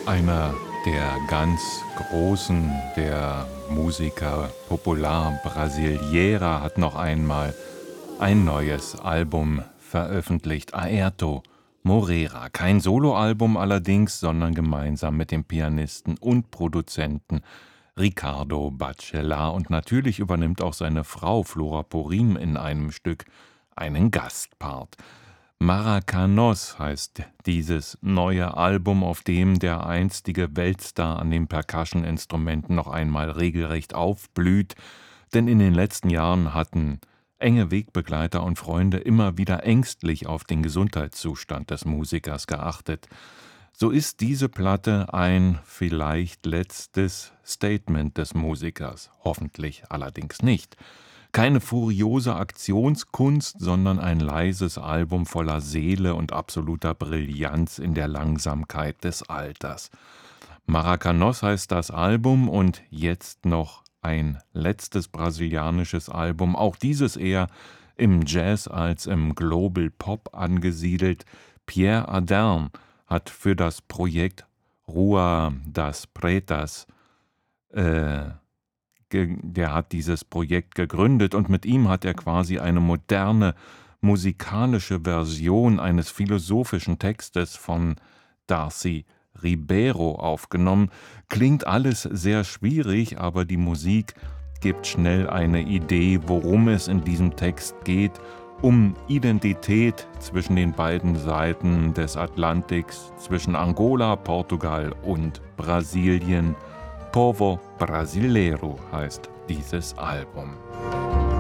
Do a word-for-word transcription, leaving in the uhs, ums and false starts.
Einer der ganz Großen der Musiker Popular Brasileira hat noch einmal ein neues Album veröffentlicht, Aerto Moreira. Kein Soloalbum allerdings, sondern gemeinsam mit dem Pianisten und Produzenten Ricardo Baccellar. Und natürlich übernimmt auch seine Frau Flora Purim in einem Stück einen Gastpart. Maracanos heißt dieses neue Album, auf dem der einstige Weltstar an den Percussion-Instrumenten noch einmal regelrecht aufblüht, denn in den letzten Jahren hatten enge Wegbegleiter und Freunde immer wieder ängstlich auf den Gesundheitszustand des Musikers geachtet. So ist diese Platte ein vielleicht letztes Statement des Musikers, hoffentlich allerdings nicht. Keine furiose Aktionskunst, sondern ein leises Album voller Seele und absoluter Brillanz in der Langsamkeit des Alters. Maracanos heißt das Album und jetzt noch ein letztes brasilianisches Album, auch dieses eher im Jazz als im Global Pop angesiedelt. Pierre Adern hat für das Projekt Rua das Pretas äh, der hat dieses Projekt gegründet und mit ihm hat er quasi eine moderne musikalische Version eines philosophischen Textes von Darcy Ribeiro aufgenommen. Klingt alles sehr schwierig, aber die Musik gibt schnell eine Idee, worum es in diesem Text geht, um Identität zwischen den beiden Seiten des Atlantiks, zwischen Angola, Portugal und Brasilien. Povo Brasileiro heißt dieses Album.